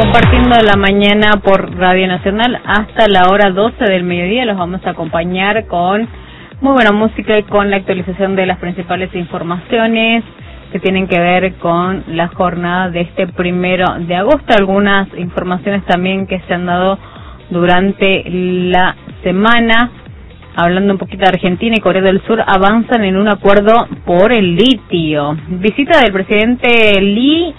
compartiendo la mañana por Radio Nacional hasta la hora 12 del mediodía. Los vamos a acompañar con muy buena música y con la actualización de las principales informaciones que tienen que ver con la jornada de este 1 de agosto. Algunas informaciones también que se han dado durante la semana. Hablando un poquito de Argentina y Corea del Sur, avanzan en un acuerdo por el litio. Visita del presidente Lee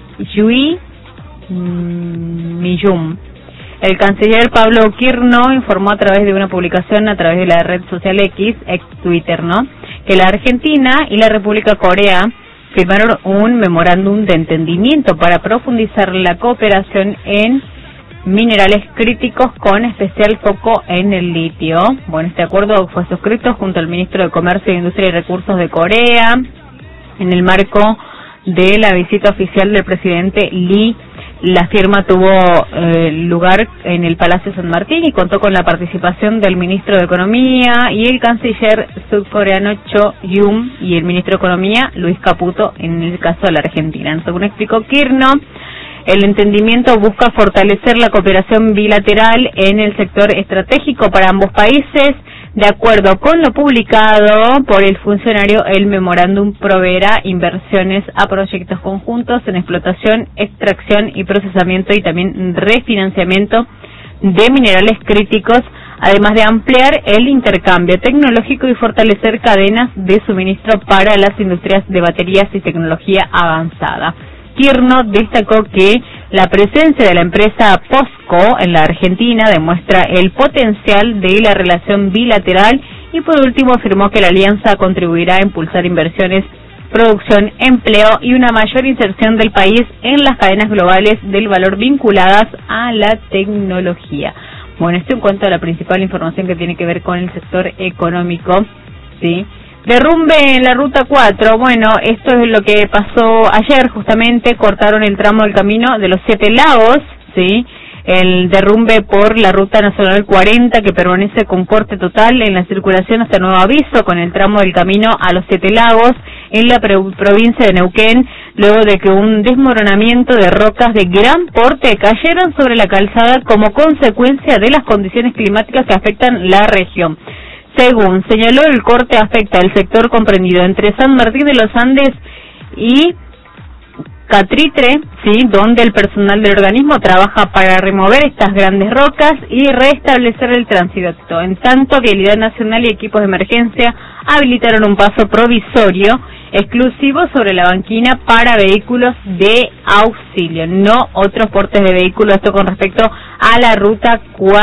Jae-myung. El canciller Pablo Kirno informó a través de una publicación a través de la red social X, ex Twitter, que la Argentina y la República Corea firmaron un memorándum de entendimiento para profundizar la cooperación en minerales críticos con especial foco en el litio. Bueno, este acuerdo fue suscrito junto al ministro de Comercio, Industria y Recursos de Corea en el marco de la visita oficial del presidente Lee. La firma tuvo lugar en el Palacio San Martín y contó con la participación del ministro de Economía y el canciller surcoreano Cho Yoon y el ministro de Economía Luis Caputo en el caso de la Argentina. Según explicó Kirno, el entendimiento busca fortalecer la cooperación bilateral en el sector estratégico para ambos países. De acuerdo con lo publicado por el funcionario, el memorándum proveerá inversiones a proyectos conjuntos en explotación, extracción y procesamiento y también refinanciamiento de minerales críticos, además de ampliar el intercambio tecnológico y fortalecer cadenas de suministro para las industrias de baterías y tecnología avanzada. Kirno destacó que la presencia de la empresa POSCO en la Argentina demuestra el potencial de la relación bilateral y por último afirmó que la alianza contribuirá a impulsar inversiones, producción, empleo y una mayor inserción del país en las cadenas globales del valor vinculadas a la tecnología. Bueno, esto en cuanto a la principal información que tiene que ver con el sector económico, ¿sí? Derrumbe en la Ruta 4, bueno, esto es lo que pasó ayer, justamente cortaron el tramo del camino de los 7 lagos, ¿sí? El derrumbe por la Ruta Nacional 40 que permanece con corte total en la circulación hasta nuevo aviso con el tramo del camino a los 7 lagos en la provincia de Neuquén, luego de que un desmoronamiento de rocas de gran porte cayeron sobre la calzada como consecuencia de las condiciones climáticas que afectan la región. Según señaló, el corte afecta el sector comprendido entre San Martín de los Andes y Catritre, ¿sí?, donde el personal del organismo trabaja para remover estas grandes rocas y restablecer el tránsito. En tanto, Vialidad Nacional y equipos de emergencia habilitaron un paso provisorio exclusivo sobre la banquina para vehículos de auxilio, no otros portes de vehículos, esto con respecto a la Ruta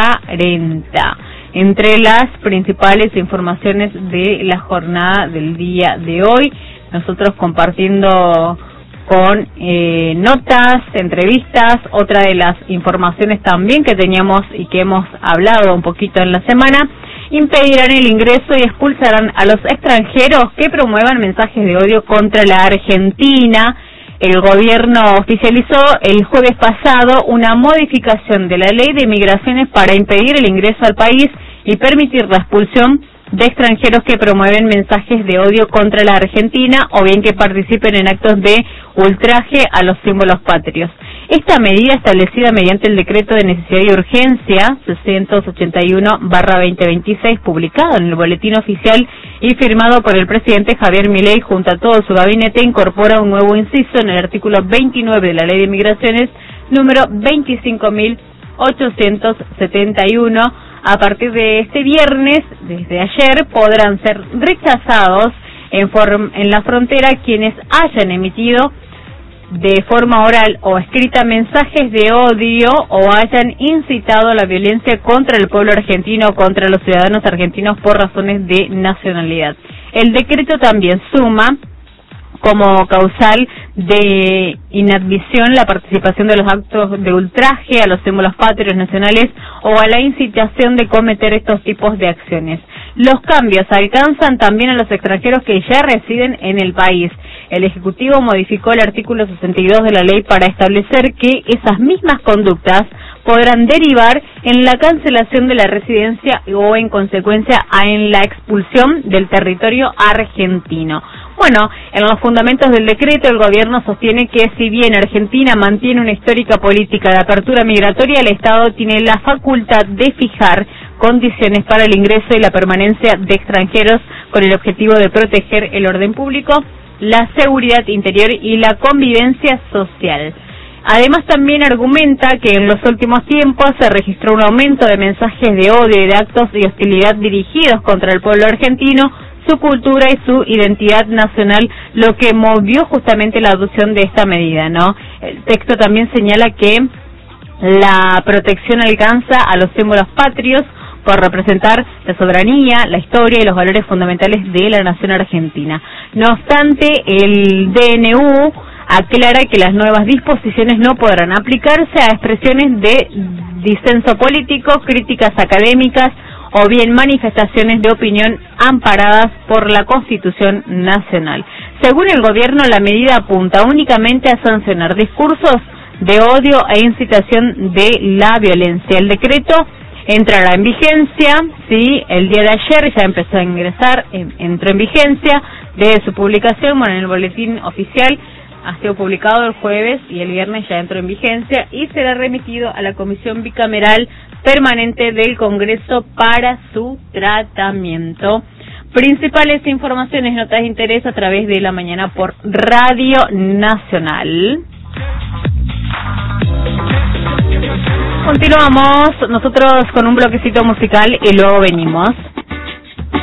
40. Entre las principales informaciones de la jornada del día de hoy, nosotros compartiendo con notas, entrevistas, otra de las informaciones también que teníamos y que hemos hablado un poquito en la semana, impedirán el ingreso y expulsarán a los extranjeros que promuevan mensajes de odio contra la Argentina. El gobierno oficializó el jueves pasado una modificación de la ley de migraciones para impedir el ingreso al país y permitir la expulsión de extranjeros que promueven mensajes de odio contra la Argentina o bien que participen en actos de ultraje a los símbolos patrios. Esta medida, establecida mediante el decreto de necesidad y urgencia 681/2026, publicado en el boletín oficial y firmado por el presidente Javier Milei junto a todo su gabinete, incorpora un nuevo inciso en el artículo 29 de la Ley de Migraciones, número 25.871. A partir de este viernes, desde ayer, podrán ser rechazados en la frontera quienes hayan emitido de forma oral o escrita mensajes de odio o hayan incitado a la violencia contra el pueblo argentino o contra los ciudadanos argentinos por razones de nacionalidad. El decreto también suma como causal de inadmisión la participación de los actos de ultraje a los símbolos patrios nacionales o a la incitación de cometer estos tipos de acciones. Los cambios alcanzan también a los extranjeros que ya residen en el país. El Ejecutivo modificó el artículo 62 de la ley para establecer que esas mismas conductas podrán derivar en la cancelación de la residencia o en consecuencia en la expulsión del territorio argentino. Bueno, en los fundamentos del decreto el gobierno sostiene que si bien Argentina mantiene una histórica política de apertura migratoria, el Estado tiene la facultad de fijar condiciones para el ingreso y la permanencia de extranjeros con el objetivo de proteger el orden público, la seguridad interior y la convivencia social. Además, también argumenta que en los últimos tiempos se registró un aumento de mensajes de odio y de actos de hostilidad dirigidos contra el pueblo argentino, su cultura y su identidad nacional, lo que movió justamente la adopción de esta medida, ¿no? El texto también señala que la protección alcanza a los símbolos patrios por representar la soberanía, la historia y los valores fundamentales de la nación argentina. No obstante, el DNU aclara que las nuevas disposiciones no podrán aplicarse a expresiones de disenso político, críticas académicas o bien manifestaciones de opinión amparadas por la Constitución Nacional. Según el gobierno, la medida apunta únicamente a sancionar discursos de odio e incitación de la violencia. El decreto entrará en vigencia, sí, el día de ayer ya empezó a ingresar, entró en vigencia desde su publicación, bueno, en el boletín oficial ha sido publicado el jueves y el viernes ya entró en vigencia y será remitido a la Comisión Bicameral Permanente del Congreso para su tratamiento. Principales informaciones, notas de interés a través de la mañana por Radio Nacional. Continuamos nosotros con un bloquecito musical y luego venimos.